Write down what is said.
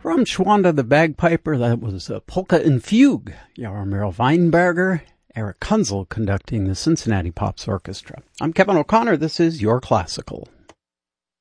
From Schwanda the Bagpiper, that was Polka and Fugue. Jaromir Weinberger, Eric Kunzel conducting the Cincinnati Pops Orchestra. I'm Kevin O'Connor. This is Your Classical.